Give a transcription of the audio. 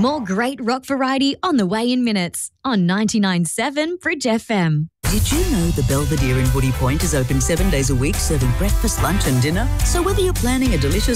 More great rock variety on the way in minutes on 99.7 Bridge FM. Did you know the Belvedere in Woody Point is open 7 days a week, serving breakfast, lunch and dinner? So whether you're planning a delicious